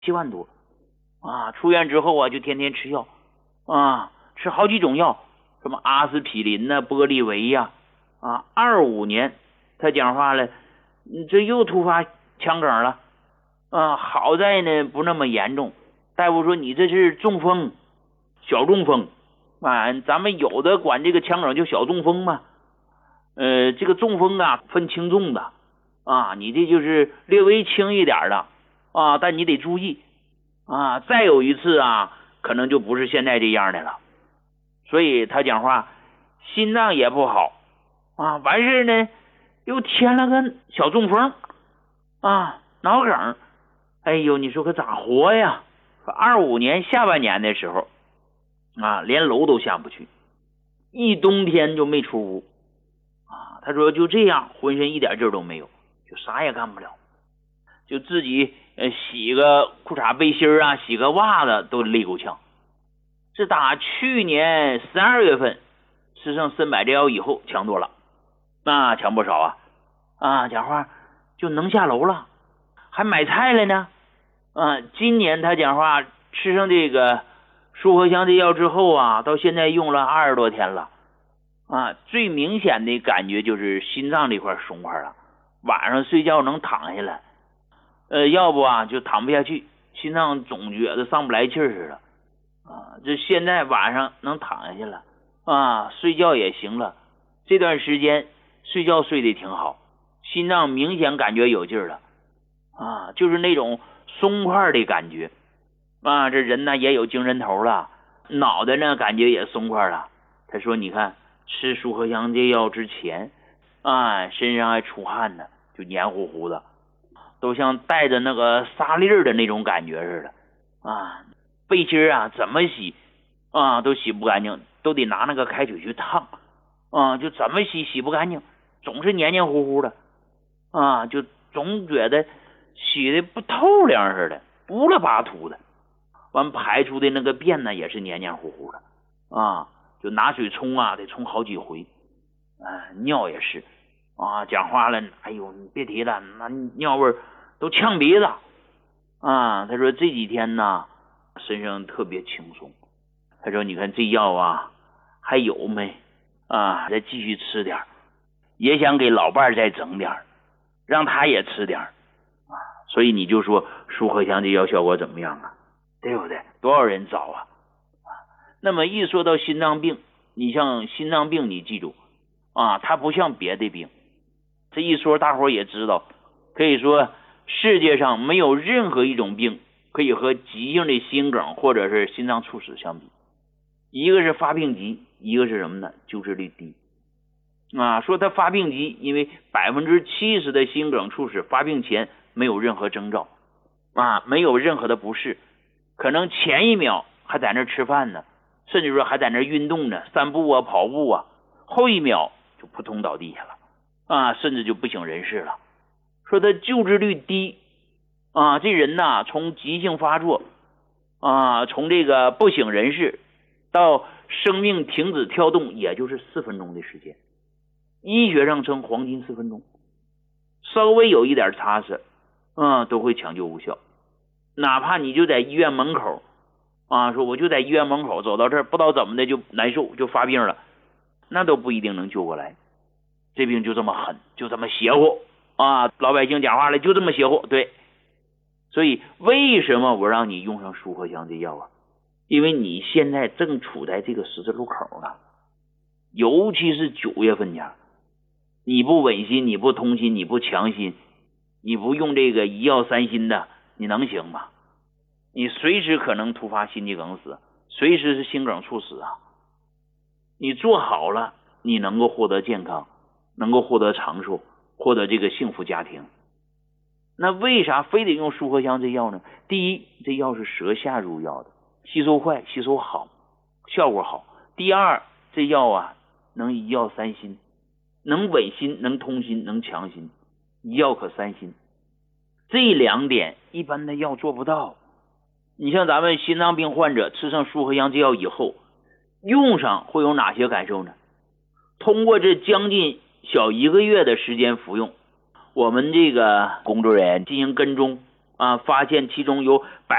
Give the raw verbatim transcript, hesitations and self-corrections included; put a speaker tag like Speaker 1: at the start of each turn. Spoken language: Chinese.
Speaker 1: 七万多啊！出院之后啊，就天天吃药啊，吃好几种药，什么阿司匹林呐、啊、玻利维呀啊。二五年他讲话了，这又突发腔梗了啊！好在呢不那么严重，大夫说你这是中风，小中风啊，咱们有的管这个腔梗叫小中风嘛。呃，这个中风啊分轻重的啊，你这就是略微轻一点的啊，但你得注意啊。再有一次啊，可能就不是现在这样的了。所以他讲话，心脏也不好啊，完事呢又添了个小中风啊，脑梗。哎呦，你说可咋活呀？二五年下半年的时候啊，连楼都下不去，一冬天就没出屋啊。他说就这样，浑身一点劲儿都没有，就啥也干不了，就自己呃洗个裤衩背心啊，洗个袜子都累够呛。这打去年十二月份吃上参百这药以后强多了，那强不少啊啊！讲话就能下楼了，还买菜了呢啊！今年他讲话吃上这个舒和香这药之后啊，到现在用了二十多天了啊，最明显的感觉就是心脏这块松快了，晚上睡觉能躺下来，呃，要不啊就躺不下去，心脏总觉得上不来气儿似的啊。这现在晚上能躺下去了啊，睡觉也行了，这段时间睡觉睡得挺好，心脏明显感觉有劲儿了啊，就是那种松快的感觉啊，这人呢也有精神头了，脑袋呢感觉也松快了。他说你看吃舒和香这药之前啊，身上还出汗呢，就黏糊糊的，都像带着那个沙粒儿的那种感觉似的啊。背心啊怎么洗啊都洗不干净，都得拿那个开水去烫啊，就怎么洗洗不干净，总是黏黏糊糊的啊，就总觉得洗的不透亮似的，乌了巴涂的。完排出的那个便呢也是黏黏糊糊的啊，就拿水冲啊得冲好几回啊。尿也是啊，讲话了，哎呦你别提了，那尿味都呛鼻子啊。他说这几天呢身上特别轻松，他说你看这药啊还有没啊，再继续吃点，也想给老伴再整点，让他也吃点啊。所以你就说舒和香这药效果怎么样啊，对不对？多少人找啊！那么一说到心脏病，你像心脏病，你记住啊，它不像别的病。这一说大伙也知道，可以说世界上没有任何一种病可以和急性的心梗或者是心脏猝死相比。一个是发病急，一个是什么呢？救治率低啊。说它发病急，因为百分之七十的心梗猝死发病前没有任何征兆啊，没有任何的不适。可能前一秒还在那吃饭呢，甚至说还在那运动呢，散步啊跑步啊，后一秒就扑通倒地下了啊，甚至就不省人事了。说他救治率低啊，这人呐从急性发作啊，从这个不省人事到生命停止跳动也就是四分钟的时间，医学上称黄金四分钟，稍微有一点差池啊都会抢救无效。哪怕你就在医院门口啊，说我就在医院门口走到这儿，不知道怎么的就难受就发病了，那都不一定能救过来。这病就这么狠，就这么邪乎啊！老百姓讲话了，就这么邪乎。对，所以为什么我让你用上舒和香这药啊？因为你现在正处在这个十字路口呢，尤其是九月份家，你不稳心，你不通心，你不强心，你不用这个一药三心的，你能行吗？你随时可能突发心肌梗死，随时是心梗猝死啊！你做好了，你能够获得健康，能够获得长寿，获得这个幸福家庭。那为啥非得用舒和香这药呢？第一，这药是舌下入药的，吸收快，吸收好，效果好。第二，这药啊能一药三心，能稳心，能通心，能强心，一药可三心。这两点一般的药做不到。你像咱们心脏病患者吃上舒和香这药以后，用上会有哪些感受呢？通过这将近小一个月的时间服用，我们这个工作人员进行跟踪啊，发现其中有百